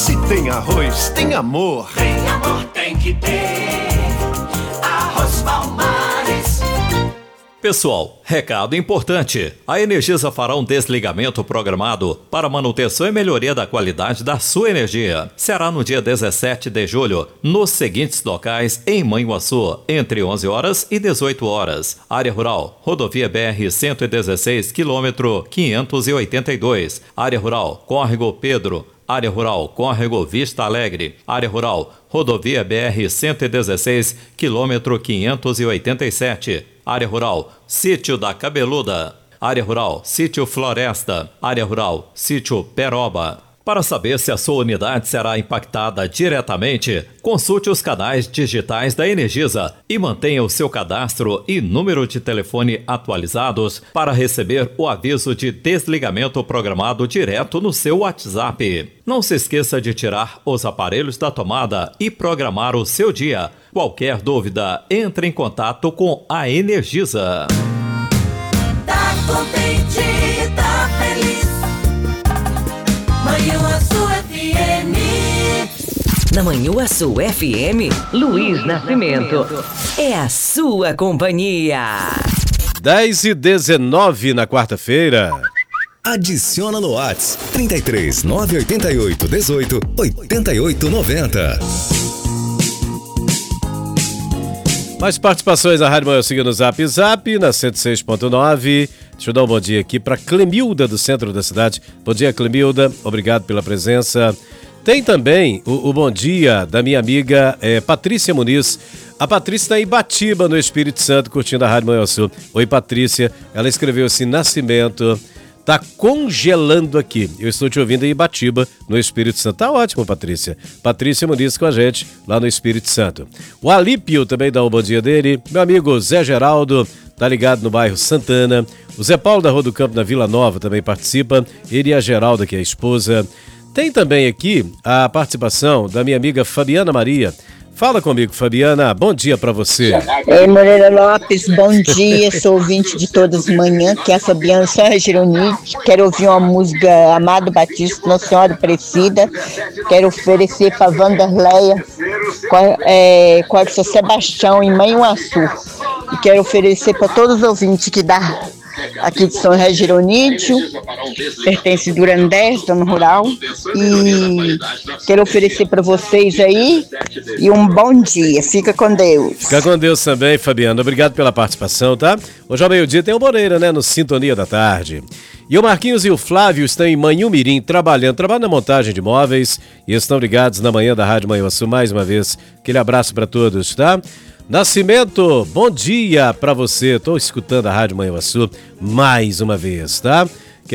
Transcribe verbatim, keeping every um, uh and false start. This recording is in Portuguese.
Se tem arroz, tem amor. Tem amor, tem que ter Arroz Palmares. Pessoal, recado importante. A Energisa fará um desligamento programado para manutenção e melhoria da qualidade da sua energia. Será no dia dezessete de julho, nos seguintes locais em Manhuaçu, entre onze horas e dezoito horas. Área Rural, Rodovia B R cento e dezesseis, quilômetro quinhentos e oitenta e dois. Área Rural, Córrego Pedro. Área Rural, Córrego Vista Alegre. Área Rural, Rodovia B R cento e dezesseis, quilômetro quinhentos e oitenta e sete. Área Rural, Sítio da Cabeluda. Área Rural, Sítio Floresta. Área Rural, Sítio Peroba. Para saber se a sua unidade será impactada diretamente, consulte os canais digitais da Energisa e mantenha o seu cadastro e número de telefone atualizados para receber o aviso de desligamento programado direto no seu WhatsApp. Não se esqueça de tirar os aparelhos da tomada e programar o seu dia. Qualquer dúvida, entre em contato com a Energisa. Tá contente, tá feliz. Manhuaçu F M. Na Manhuaçu F M, Luiz Nascimento. É a sua companhia. dez e dezenove na quarta-feira. Adiciona no WhatsApp trinta e três, nove oito oito, dezoito, oitenta e oito, noventa. Mais participações da Rádio Manhuaçu no Zap Zap, na cento e seis ponto nove. Deixa eu dar um bom dia aqui para Clemilda, do centro da cidade. Bom dia, Clemilda. Obrigado pela presença. Tem também o, o bom dia da minha amiga é, Patrícia Muniz. A Patrícia está em Ibatiba, no Espírito Santo, curtindo a Rádio Manhuaçu. Oi, Patrícia. Ela escreveu assim, Nascimento. Tá congelando aqui. Eu estou te ouvindo em Ibatiba, no Espírito Santo. Tá ótimo, Patrícia. Patrícia Muniz com a gente, lá no Espírito Santo. O Alípio também dá um bom dia dele. Meu amigo Zé Geraldo, tá ligado no bairro Santana. O Zé Paulo da Rua do Campo, na Vila Nova, também participa. Ele e a Geralda, que é a esposa. Tem também aqui a participação da minha amiga Fabiana Maria. Fala comigo, Fabiana. Bom dia pra você. Ei, Moreira Lopes, bom dia. Sou ouvinte de todas as manhãs, que é a Fabiana São Geronite. Quero ouvir uma música Amado Batista, Nossa Senhora Aparecida. Quero oferecer pra Vanderleia, é, com o seu Sebastião, em Manhuaçu. E quero oferecer para todos os ouvintes que dá aqui de São Geronite, pertence do Durandés, zona rural, e quero oferecer para vocês aí e um bom dia. Fica com Deus. Fica com Deus também, Fabiana. Obrigado pela participação, tá? Hoje ao meio-dia tem o Moreira, né? No Sintonia da Tarde. E o Marquinhos e o Flávio estão em Manhumirim trabalhando, trabalhando na montagem de móveis e estão ligados na manhã da Rádio Manhuaçu mais uma vez. Aquele abraço para todos, tá? Nascimento, bom dia pra você. Tô escutando a Rádio Manhuaçu mais uma vez, tá?